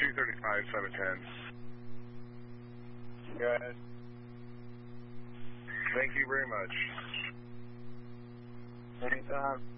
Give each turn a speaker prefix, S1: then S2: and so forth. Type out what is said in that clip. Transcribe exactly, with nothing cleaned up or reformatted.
S1: two thirty-five, seven ten.
S2: Go ahead.
S1: Thank you very much.
S2: Anytime.